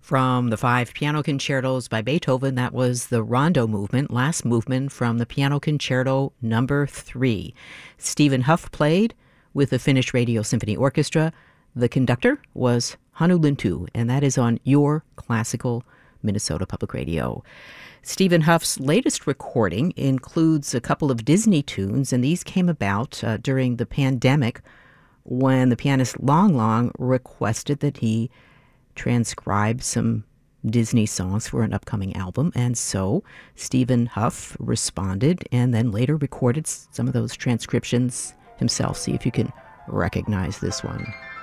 From the five piano concertos by Beethoven, that was the Rondo movement, last movement from the Piano Concerto Number 3. Stephen Hough played with the Finnish Radio Symphony Orchestra. The conductor was Hannu Lintu, and that is on Your Classical Minnesota Public Radio. Stephen Hough's latest recording includes a couple of Disney tunes, and these came about during the pandemic when the pianist Long Long requested that he transcribe some Disney songs for an upcoming album. And so Stephen Hough responded and then later recorded some of those transcriptions himself. See if you can recognize this one.